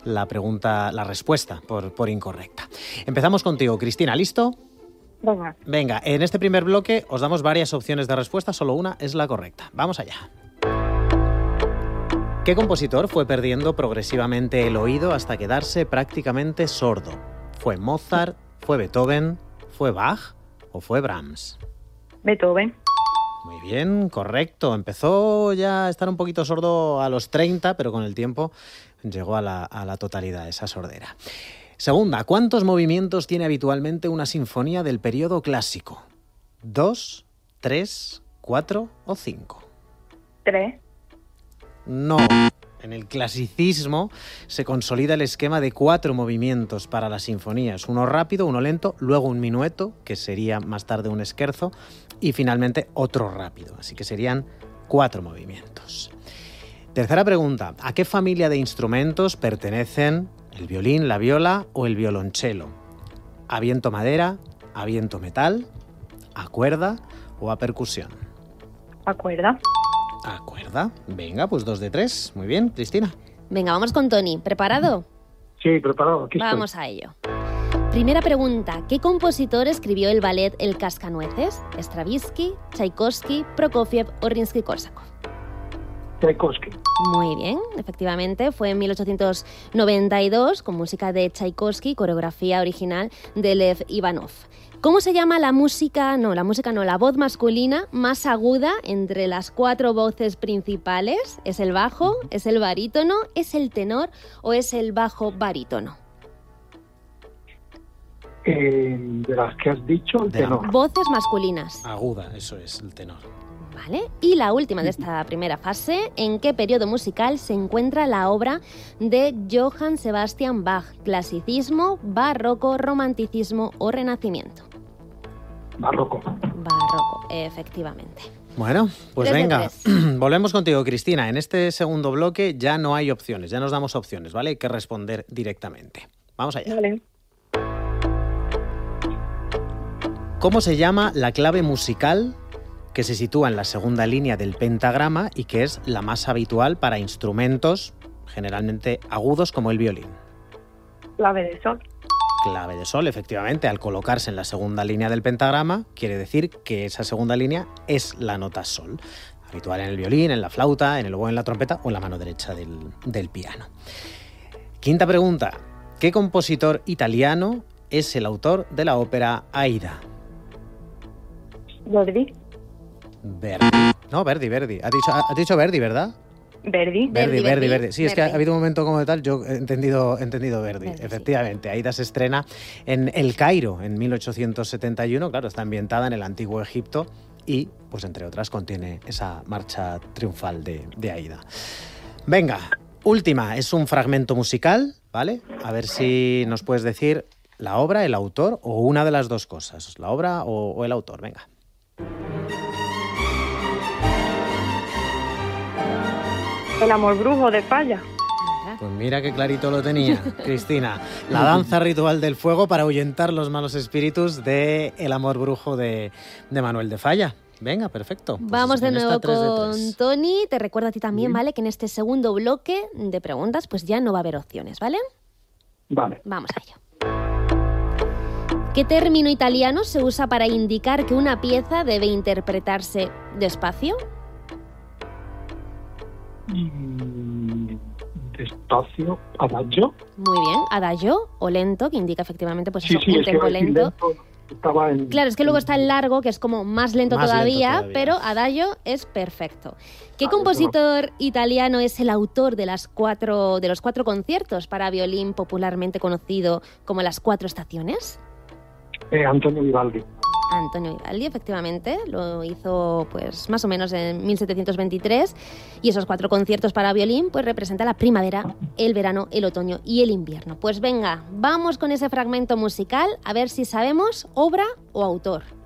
la respuesta por incorrecta. Empezamos contigo, Cristina, ¿listo? Venga, en este primer bloque os damos varias opciones de respuesta, solo una es la correcta. Vamos allá. ¿Qué compositor fue perdiendo progresivamente el oído hasta quedarse prácticamente sordo? ¿Fue Mozart, fue Beethoven, fue Bach o fue Brahms? Beethoven. Muy bien, correcto. Empezó ya a estar un poquito sordo a los 30, pero con el tiempo llegó a la totalidad esa sordera. Segunda, ¿cuántos movimientos tiene habitualmente una sinfonía del periodo clásico? ¿2, 3, 4 o 5? 3. No. En el clasicismo se consolida el esquema de 4 movimientos para las sinfonías. Uno rápido, uno lento, luego un minueto, que sería más tarde un scherzo, y finalmente otro rápido. Así que serían 4 movimientos. Tercera pregunta. ¿A qué familia de instrumentos pertenecen el violín, la viola o el violonchelo? ¿A viento madera, a viento metal, a cuerda o a percusión? A cuerda. A cuerda. Venga, pues 2 de 3. Muy bien, Cristina. Venga, vamos con Toni. ¿Preparado? Sí, preparado. Aquí estoy. Vamos a ello. Primera pregunta. ¿Qué compositor escribió el ballet El Cascanueces? ¿Stravinsky, Tchaikovsky, Prokofiev o Rimsky-Korsakov? Tchaikovsky. Muy bien, efectivamente, fue en 1892 con música de Tchaikovsky, coreografía original de Lev Ivanov. ¿Cómo se llama la voz masculina más aguda entre las 4 voces principales? ¿Es el bajo, es el barítono, es el tenor o es el bajo barítono? De las que has dicho, el tenor. Voces masculinas. Aguda, eso es, el tenor. Vale. Y la última de esta primera fase, ¿en qué periodo musical se encuentra la obra de Johann Sebastian Bach? ¿Clasicismo, barroco, romanticismo o renacimiento? Barroco. Barroco, efectivamente. Bueno, pues 3 de venga, 3. Volvemos contigo, Cristina. En este segundo bloque ya no hay opciones, ya nos damos opciones, ¿vale? Hay que responder directamente. Vamos allá. Vale. ¿Cómo se llama la clave musical que se sitúa en la segunda línea del pentagrama y que es la más habitual para instrumentos generalmente agudos como el violín? Clave de sol. Clave de sol, efectivamente, al colocarse en la segunda línea del pentagrama, quiere decir que esa segunda línea es la nota sol, habitual en el violín, en la flauta, en el oboe, en la trompeta o en la mano derecha del piano. Quinta pregunta. ¿Qué compositor italiano es el autor de la ópera Aida? Verdi. Verdi. No, Verdi. Has dicho Verdi, ¿verdad? Verdi. Verdi. Sí, es que ha Verdi. habido un momento como tal, yo he entendido Verdi. Verdi, Efectivamente, Aida se estrena en El Cairo en 1871, claro, está ambientada en el antiguo Egipto y, pues entre otras, contiene esa marcha triunfal de Aida. Venga, última, es un fragmento musical, ¿vale? A ver si nos puedes decir la obra, el autor o una de las dos cosas, la obra o el autor, venga. El amor brujo de Falla. Pues mira qué clarito lo tenía, Cristina. La danza ritual del fuego para ahuyentar los malos espíritus de El amor brujo de Manuel de Falla. Venga, perfecto. Pues Vamos de en esta nuevo 3 de con 3. Toni. Te recuerdo a ti también, ¿vale? Que en este segundo bloque de preguntas pues ya no va a haber opciones, ¿vale? Vale. Vamos a ello. ¿Qué término italiano se usa para indicar que una pieza debe interpretarse despacio? Despacio, adagio. Muy bien, adagio o lento, que indica efectivamente pues Sí, eso, sí, un es que tempo iba a decir lento. Estaba en... Claro, es que luego está el largo, que es como más lento Más lento todavía, todavía. pero adagio es perfecto. ¿Qué Ah, compositor italiano es el autor de los 4 conciertos para violín popularmente conocido como las 4 estaciones? Antonio Vivaldi. Antonio Vivaldi, efectivamente, lo hizo pues más o menos en 1723 y esos 4 conciertos para violín pues representan la primavera, el verano, el otoño y el invierno. Pues venga, vamos con ese fragmento musical a ver si sabemos obra o autor.